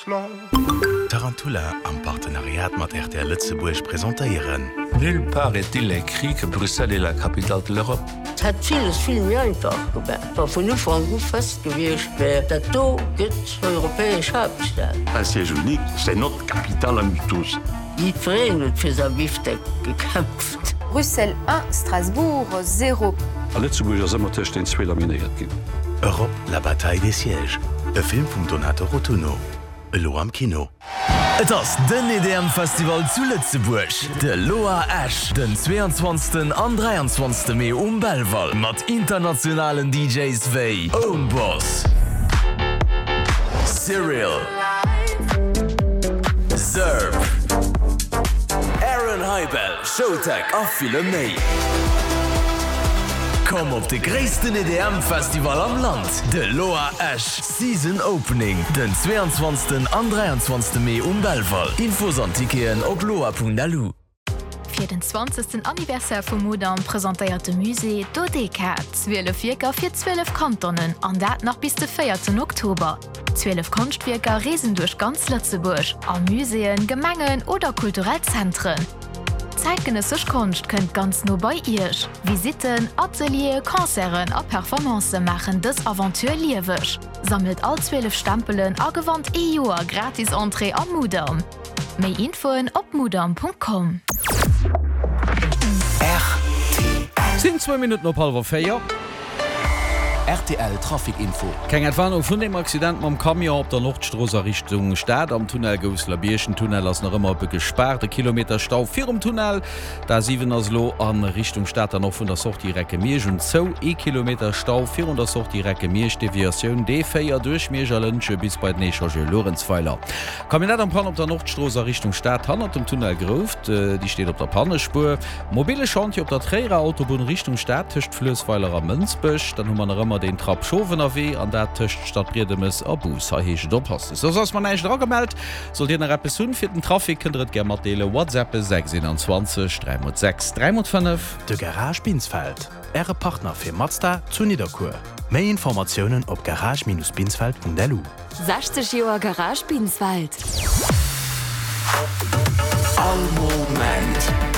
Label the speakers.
Speaker 1: Tarantula am Partenariat mat RTL Lützeburg präsentieren.
Speaker 2: Nulle part est-il écrit que Bruxelles est la capitale de l'Europe.
Speaker 3: Es hat vieles viel mehr einfach gemacht. War von Anfang an gut festgewiesen, dass da gibt europäische Hauptstadt.
Speaker 4: Un siège unique, c'est notre capitale à nous tous.
Speaker 3: Die Vereine hat für sein Biftek gekämpft.
Speaker 5: Bruxelles 1, Strasbourg 0.
Speaker 2: A Lützeburger Sommertisch den zwei laminiert gin.
Speaker 1: Europe, la bataille des sièges. E Film vum Donato Rotunno. Lo am Kino.
Speaker 6: Et ass den EDM-Festival zu Lützeburg. De Loa Ash, den 22. an 23. Mai Belval mat internationalen DJs wéi Ownboss, Serial, Zerb, Aaron Heibel, Showtek a viele méi. Komm op de gréisten EDM-Festival am Land. De Loa Ash Season Opening den 22. an 23. Mai Belval. Infos an Tikeen op loa.lu.
Speaker 7: Für den 20. Anniversär vom Modam präsentiert de Musee Dodeca 12 Wirker für 12 Kantonen, an dat noch bis den 4. Oktober. 12 Kunstwerker reisen durch ganz Lützeburg, an Museen, Gemengen oder Kulturellzentren. Zeitgenössisch Kunst könnt ganz nur bei ihr. Visiten, Atelier, Konzeren und Performances machen das Aventur liewisch. Sammelt all 12 Stempelen a gewandt Jahr gratis Entree am Modam. Mehr Infoen op modam.com.
Speaker 8: Sind 2 Minuten op halber 4.
Speaker 6: RTL Trafikinfo.
Speaker 8: Keng Entwarnung vun dem Accident mam Kamion op der Nordstrosser Richtung Stadt am Tunnel gous Labierschen Tunnel ass noch immer be gesperrte Kilometer Stau 4 um Tunnel, da 7 Aslo an Richtung Stadt noch vun der Sorti Recke Miersch und zo Kilometer Stau 400 Sorti Recke Miersch Deviationun D4 durch Meergerlënsche bis bei Necharge Lorenzpfeiler. Kabinett am Pan op der Nordstrosser Richtung Stadt han dem Tunnel Groft, die steht op der Pannespur. Mobile Chantier op der Träger Autobahn Richtung Stadt töcht Flösweiler am Münzbösch, dann man immer den Trapp Schowener weh an der Töcht statt Briedemes Abus hahege dopass. So ass man eich dragemeldt, soll Dir Repressun fir den Trafik kënnet Germatele WhatsApp 627 306 305.
Speaker 1: De Garage Binsfeld. Äre Partner fir Mazda zu Niederkur. Méi Informationoen op garage-binsfeld.delu.
Speaker 5: 60 Joer Garage Binswald.
Speaker 6: All Moment.